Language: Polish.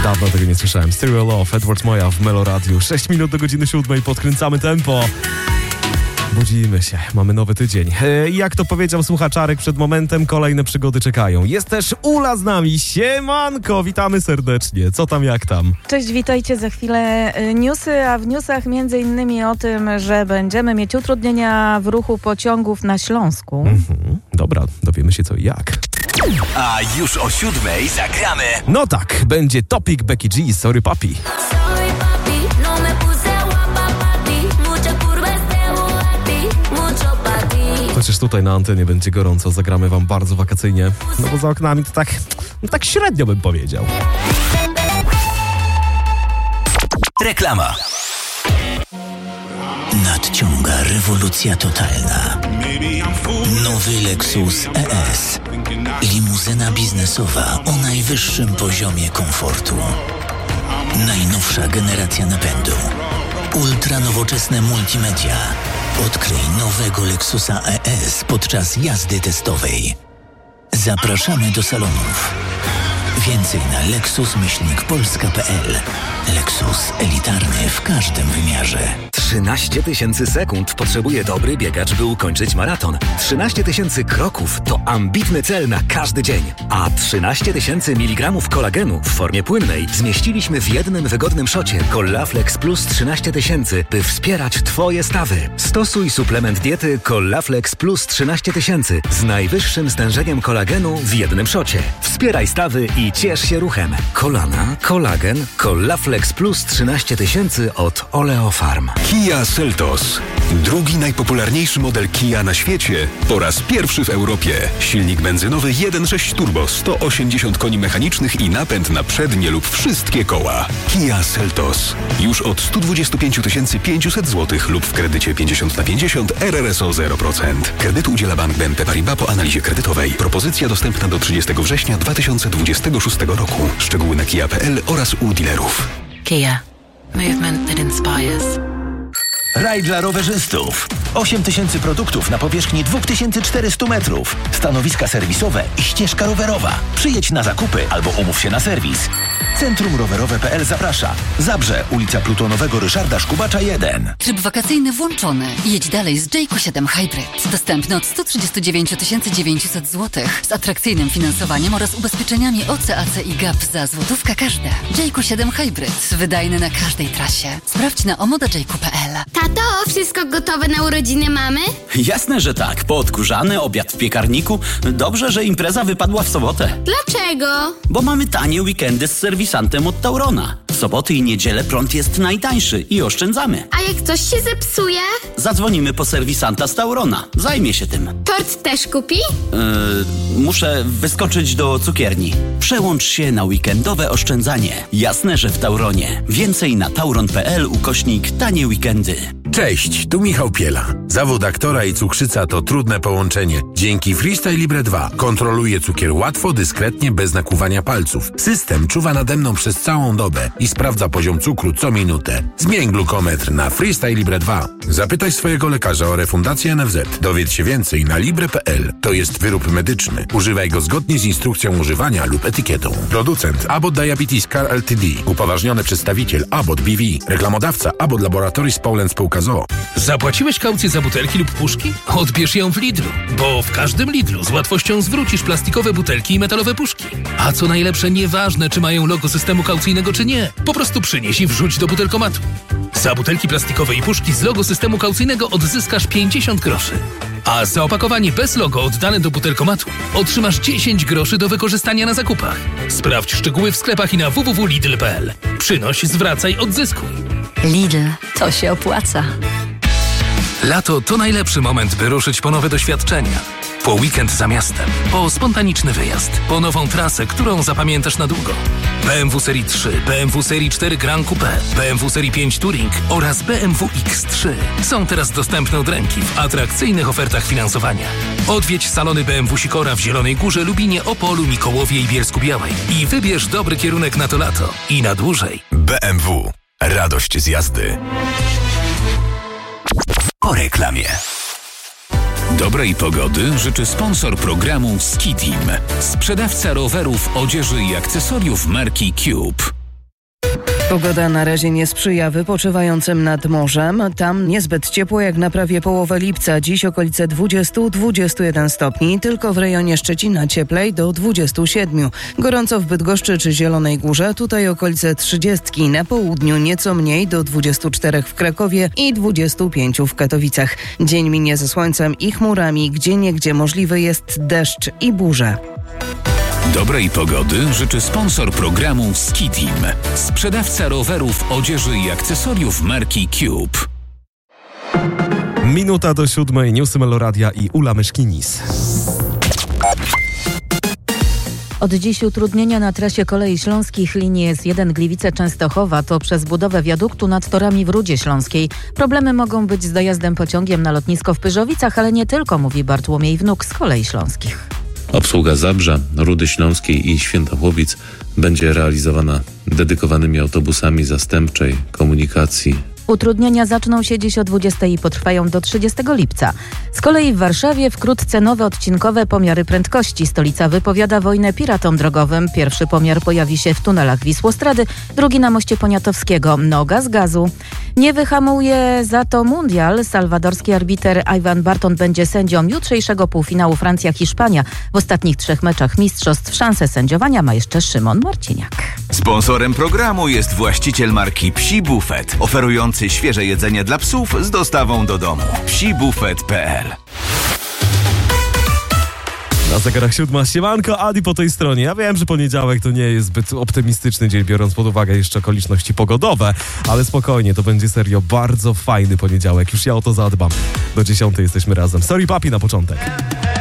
Dawno tego nie słyszałem. Stereo Love, Edward Moja w Melo Radiu. 6 minut do godziny 7, podkręcamy tempo. Budzimy się, mamy nowy tydzień. Jak to powiedział słuchaczarek przed momentem, kolejne przygody czekają. Jest też Ula z nami. Siemanko, witamy serdecznie. Co tam, jak tam? Cześć, witajcie. Za chwilę newsy, a w newsach między innymi o tym, że będziemy mieć utrudnienia w ruchu pociągów na Śląsku. Dobra, dowiemy się co i jak. A już o 7 zagramy. No tak, będzie Topic, Becky G, Sorry Papi. Chociaż tutaj na antenie będzie gorąco, zagramy wam bardzo wakacyjnie. No bo za oknami to tak średnio bym powiedział. Reklama. Nadciąga rewolucja totalna. Nowy Lexus ES. Limuzyna biznesowa o najwyższym poziomie komfortu. Najnowsza generacja napędu. Ultra nowoczesne multimedia. Odkryj nowego Lexusa ES podczas jazdy testowej. Zapraszamy do salonów. Więcej na lexus-polska.pl. Lexus elitarny w każdym wymiarze. 13 000 sekund potrzebuje dobry biegacz, by ukończyć maraton. 13 000 kroków to ambitny cel na każdy dzień. A 13 000 mg kolagenu w formie płynnej zmieściliśmy w jednym wygodnym szocie Collaflex Plus 13 000, by wspierać Twoje stawy. Stosuj suplement diety Collaflex Plus 13 000 z najwyższym stężeniem kolagenu w jednym szocie. Wspieraj stawy i ciesz się ruchem. Kolana, kolagen, Collaflex Plus 13 000 od Oleo Farm. Kia Seltos. Drugi najpopularniejszy model Kia na świecie. Po raz pierwszy w Europie. Silnik benzynowy 1.6 turbo, 180 koni mechanicznych i napęd na przednie lub wszystkie koła. Kia Seltos. Już od 125 500 zł lub w kredycie 50/50 RRSO 0%. Kredytu udziela Bank BNP Paribas po analizie kredytowej. Propozycja dostępna do 30 września 2026 roku. Szczegóły na kia.pl oraz u dealerów. Kia. Movement that inspires. Raj dla rowerzystów. 8000 produktów na powierzchni 2400 metrów. Stanowiska serwisowe i ścieżka rowerowa. Przyjedź na zakupy albo umów się na serwis. Centrum Rowerowe.pl zaprasza. Zabrze, ulica Plutonowego Ryszarda Szkubacza 1. Tryb wakacyjny włączony. Jedź dalej z Jayco 7 Hybrid. Dostępny od 139 900 zł z atrakcyjnym finansowaniem oraz ubezpieczeniami OC, AC i GAP za złotówka każda. Jayco 7 Hybrid. Wydajny na każdej trasie. Sprawdź na omodajayco.pl. Tato, wszystko gotowe na urodziny mamy? Jasne, że tak. Poodkurzany, obiad w piekarniku. Dobrze, że impreza wypadła w sobotę. Dlaczego? Bo mamy tanie weekendy z serwisantem od Taurona. W soboty i niedzielę prąd jest najtańszy i oszczędzamy. A jak coś się zepsuje? Zadzwonimy po serwisanta z Taurona. Zajmie się tym. Tort też kupi? Muszę wyskoczyć do cukierni. Przełącz się na weekendowe oszczędzanie. Jasne, że w Tauronie. Więcej na tauron.pl/tanie weekendy. Cześć, tu Michał Piela. Zawód aktora i cukrzyca to trudne połączenie. Dzięki Freestyle Libre 2 kontroluję cukier łatwo, dyskretnie, bez nakłuwania palców. System czuwa nade mną przez całą dobę i sprawdza poziom cukru co minutę. Zmień glukometr na Freestyle Libre 2. Zapytaj swojego lekarza o refundację NFZ. Dowiedz się więcej na libre.pl. To jest wyrób medyczny. Używaj go zgodnie z instrukcją używania lub etykietą. Producent Abbott Diabetes Care Ltd. Upoważniony przedstawiciel Abbott BV. Reklamodawca Abbott Laboratories Poland Spółka ZOO. Zapłaciłeś kaucję za butelki lub puszki? Odbierz ją w Lidlu, bo w każdym Lidlu z łatwością zwrócisz plastikowe butelki i metalowe puszki. A co najlepsze, nieważne czy mają logo systemu kaucyjnego czy nie, po prostu przynieś i wrzuć do butelkomatu. Za butelki plastikowe i puszki z logo systemu kaucyjnego odzyskasz 50 groszy. A za opakowanie bez logo oddane do butelkomatu otrzymasz 10 groszy do wykorzystania na zakupach. Sprawdź szczegóły w sklepach i na www.lidl.pl. Przynoś, zwracaj, odzyskuj. Lidl. To się opłaca. Lato to najlepszy moment, by ruszyć po nowe doświadczenia. Po weekend za miastem, po spontaniczny wyjazd, po nową trasę, którą zapamiętasz na długo. BMW Serii 3, BMW Serii 4 Grand Coupe, BMW Serii 5 Touring oraz BMW X3 są teraz dostępne od ręki w atrakcyjnych ofertach finansowania. Odwiedź salony BMW Sikora w Zielonej Górze, Lubinie, Opolu, Mikołowie i Bielsku-Białej i wybierz dobry kierunek na to lato i na dłużej. BMW. Radość z jazdy. Po reklamie. Dobrej pogody życzy sponsor programu Ski Team. Sprzedawca rowerów, odzieży i akcesoriów marki Cube. Pogoda na razie nie sprzyja wypoczywającym nad morzem. Tam niezbyt ciepło jak na prawie połowę lipca. Dziś okolice 20-21 stopni. Tylko w rejonie Szczecina cieplej do 27. Gorąco w Bydgoszczy czy Zielonej Górze. Tutaj okolice 30. Na południu nieco mniej do 24 w Krakowie i 25 w Katowicach. Dzień minie ze słońcem i chmurami. Gdzieniegdzie możliwy jest deszcz i burze. Dobrej pogody życzy sponsor programu Ski Team. Sprzedawca rowerów, odzieży i akcesoriów marki Cube. Minuta do 7. Newsy Meloradia i Ula Myszkinis. Od dziś utrudnienia na trasie kolei śląskich linii S1 Gliwice-Częstochowa to przez budowę wiaduktu nad torami w Rudzie Śląskiej. Problemy mogą być z dojazdem pociągiem na lotnisko w Pyrzowicach, ale nie tylko, mówi Bartłomiej Wnuk z kolei śląskich. Obsługa Zabrza, Rudy Śląskiej i Świętochłowic będzie realizowana dedykowanymi autobusami zastępczej komunikacji. Utrudnienia zaczną się dziś o 20 i potrwają do 30 lipca. Z kolei w Warszawie wkrótce nowe odcinkowe pomiary prędkości. Stolica wypowiada wojnę piratom drogowym. Pierwszy pomiar pojawi się w tunelach Wisłostrady, drugi na moście Poniatowskiego. Noga z gazu. Nie wyhamuje za to mundial. Salwadorski arbiter Ivan Barton będzie sędzią jutrzejszego półfinału Francja-Hiszpania. W ostatnich 3 meczach mistrzostw szansę sędziowania ma jeszcze Szymon Marciniak. Sponsorem programu jest właściciel marki Psi Buffet, oferujący świeże jedzenie dla psów z dostawą do domu. psibufet.pl. Na zegarach 7. Siemanko, Adi po tej stronie. Ja wiem, że poniedziałek to nie jest zbyt optymistyczny dzień, biorąc pod uwagę jeszcze okoliczności pogodowe, ale spokojnie, to będzie serio bardzo fajny poniedziałek. Już ja o to zadbam. Do 10 jesteśmy razem. Sorry papi na początek.